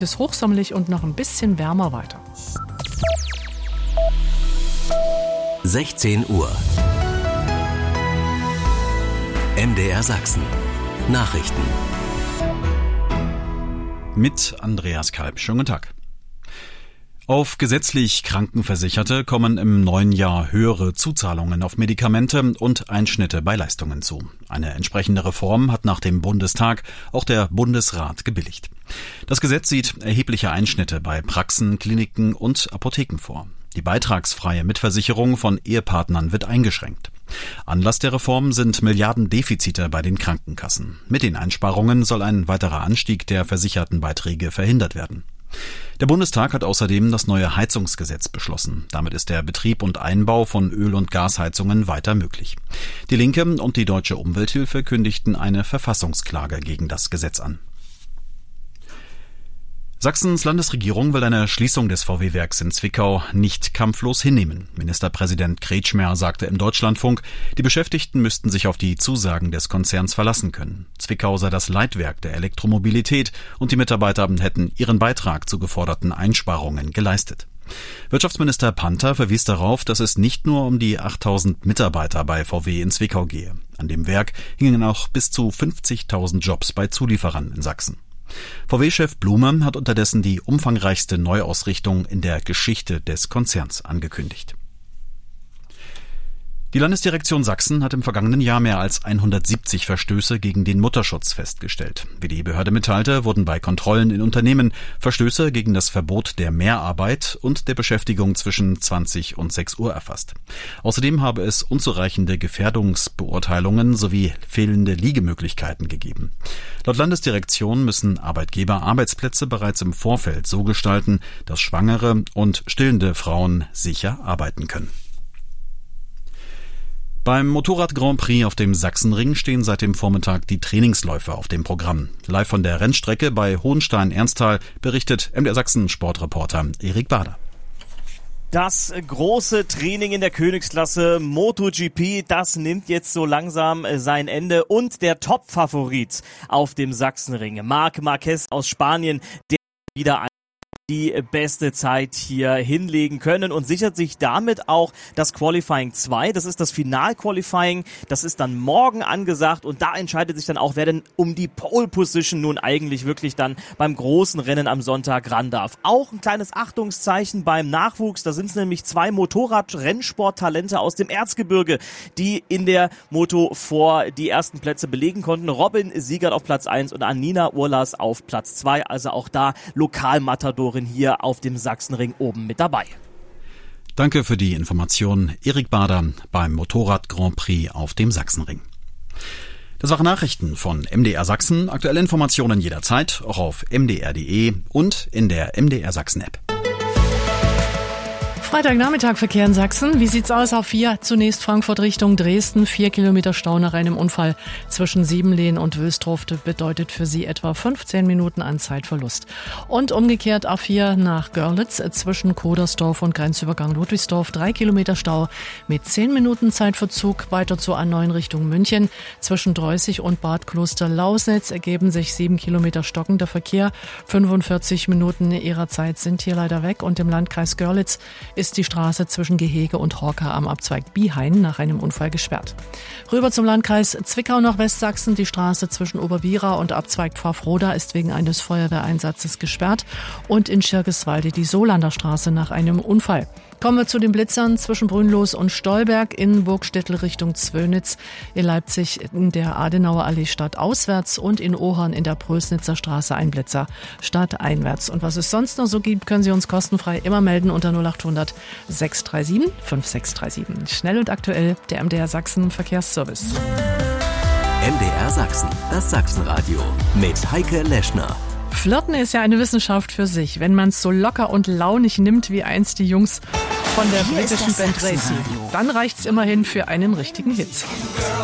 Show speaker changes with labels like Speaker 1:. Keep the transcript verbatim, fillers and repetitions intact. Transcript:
Speaker 1: Bis hochsommerlich und noch ein bisschen wärmer weiter.
Speaker 2: sechzehn Uhr. M D R Sachsen. Nachrichten.
Speaker 3: Mit Andreas Kalb. Schönen guten Tag. Auf gesetzlich Krankenversicherte kommen im neuen Jahr höhere Zuzahlungen auf Medikamente und Einschnitte bei Leistungen zu. Eine entsprechende Reform hat nach dem Bundestag auch der Bundesrat gebilligt. Das Gesetz sieht erhebliche Einschnitte bei Praxen, Kliniken und Apotheken vor. Die beitragsfreie Mitversicherung von Ehepartnern wird eingeschränkt. Anlass der Reform sind Milliardendefizite bei den Krankenkassen. Mit den Einsparungen soll ein weiterer Anstieg der Versichertenbeiträge verhindert werden. Der Bundestag hat außerdem das neue Heizungsgesetz beschlossen. Damit ist der Betrieb und Einbau von Öl- und Gasheizungen weiter möglich. Die Linke und die Deutsche Umwelthilfe kündigten eine Verfassungsklage gegen das Gesetz an. Sachsens Landesregierung will eine Schließung des V W-Werks in Zwickau nicht kampflos hinnehmen. Ministerpräsident Kretschmer sagte im Deutschlandfunk, die Beschäftigten müssten sich auf die Zusagen des Konzerns verlassen können. Zwickau sei das Leitwerk der Elektromobilität und die Mitarbeiter hätten ihren Beitrag zu geforderten Einsparungen geleistet. Wirtschaftsminister Panther verwies darauf, dass es nicht nur um die achttausend Mitarbeiter bei V W in Zwickau gehe. An dem Werk hingen auch bis zu fünfzigtausend Jobs bei Zulieferern in Sachsen. V W-Chef Blume hat unterdessen die umfangreichste Neuausrichtung in der Geschichte des Konzerns angekündigt. Die Landesdirektion Sachsen hat im vergangenen Jahr mehr als hundertsiebzig Verstöße gegen den Mutterschutz festgestellt. Wie die Behörde mitteilte, wurden bei Kontrollen in Unternehmen Verstöße gegen das Verbot der Mehrarbeit und der Beschäftigung zwischen zwanzig und sechs Uhr erfasst. Außerdem habe es unzureichende Gefährdungsbeurteilungen sowie fehlende Liegemöglichkeiten gegeben. Laut Landesdirektion müssen Arbeitgeber Arbeitsplätze bereits im Vorfeld so gestalten, dass schwangere und stillende Frauen sicher arbeiten können. Beim Motorrad Grand Prix auf dem Sachsenring stehen seit dem Vormittag die Trainingsläufe auf dem Programm. Live von der Rennstrecke bei Hohenstein-Ernsthal berichtet M D R Sachsen Sportreporter Erik Bader.
Speaker 4: Das große Training in der Königsklasse MotoGP, das nimmt jetzt so langsam sein Ende. Und der Top-Favorit auf dem Sachsenring, Marc Marquez aus Spanien, der wieder ein die beste Zeit hier hinlegen können und sichert sich damit auch das Qualifying zwei. Das ist das Final-Qualifying. Das ist dann morgen angesagt und da entscheidet sich dann auch, wer denn um die Pole Position nun eigentlich wirklich dann beim großen Rennen am Sonntag ran darf. Auch ein kleines Achtungszeichen beim Nachwuchs. Da sind es nämlich zwei Motorrad-Rennsport-Talente aus dem Erzgebirge, die in der Moto vor die ersten Plätze belegen konnten. Robin Siegert auf Platz eins und Anina Urlas auf Platz zwei. Also auch da Lokalmatadorin hier auf dem Sachsenring oben mit dabei.
Speaker 3: Danke für die Information, Erik Bader beim Motorrad Grand Prix auf dem Sachsenring. Das waren Nachrichten von M D R Sachsen. Aktuelle Informationen jederzeit, auch auf m d r punkt d e und in der M D R Sachsen App.
Speaker 1: Freitagnachmittag Verkehr in Sachsen. Wie sieht's aus auf vier? Zunächst Frankfurt Richtung Dresden. Vier Kilometer Stau nach einem Unfall zwischen Siebenlehn und Wülstrow bedeutet für Sie etwa fünfzehn Minuten an Zeitverlust. Und umgekehrt A vier nach Görlitz zwischen Kodersdorf und Grenzübergang Ludwigsdorf. Drei Kilometer Stau mit zehn Minuten Zeitverzug. Weiter zur A neun Richtung München. Zwischen Dreußig und Bad Kloster-Lausnitz ergeben sich sieben Kilometer stockender Verkehr. fünfundvierzig Minuten Ihrer Zeit sind hier leider weg. Und im Landkreis Görlitz ist die Straße zwischen Gehege und Horka am Abzweig Biehain nach einem Unfall gesperrt. Rüber zum Landkreis Zwickau nach Westsachsen. Die Straße zwischen Oberwiera und Abzweig Pfaffroda ist wegen eines Feuerwehreinsatzes gesperrt. Und in Schirgiswalde die Solander Straße nach einem Unfall. Kommen wir zu den Blitzern zwischen Brünnlos und Stolberg in Burgstädtel Richtung Zwönitz, in Leipzig in der Adenauer Allee stadtauswärts und in Ohorn in der Prösnitzer Straße ein Blitzer stadteinwärts. Und was es sonst noch so gibt, können Sie uns kostenfrei immer melden unter null acht hundert sechs drei sieben fünf sechs drei sieben. Schnell und aktuell der M D R Sachsen Verkehrsservice.
Speaker 2: M D R Sachsen, das Sachsenradio mit Heike Leschner.
Speaker 1: Flirten ist ja eine Wissenschaft für sich, wenn man es so locker und launig nimmt wie einst die Jungs von der britischen Band Racy. Dann reicht's immerhin für einen richtigen Hit.